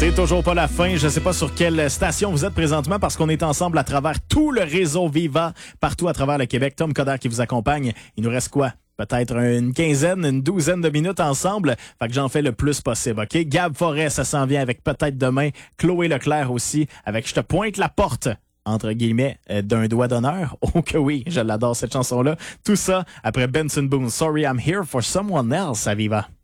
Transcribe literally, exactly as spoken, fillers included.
C'est toujours pas la fin. Je sais pas sur quelle station vous êtes présentement parce qu'on est ensemble à travers tout le réseau Viva, partout à travers le Québec. Tom Coderre qui vous accompagne. Il nous reste quoi? Peut-être une quinzaine, une douzaine de minutes ensemble. Fait que j'en fais le plus possible, OK? Gab Forêt, ça s'en vient avec peut-être demain. Chloé Leclerc aussi, avec Je te pointe la porte, entre guillemets, euh, d'un doigt d'honneur. Oh que oui, je l'adore cette chanson-là. Tout ça après Benson Boone. Sorry, I'm here for someone else à Viva.